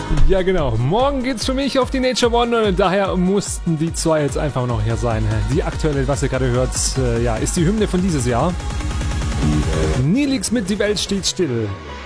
Ja, genau. Morgen geht's für mich auf die Nature One und daher mussten die zwei jetzt einfach noch hier sein. Die aktuelle, was ihr gerade hört, ja, ist die Hymne von dieses Jahr. Nilix mit Die Welt steht still.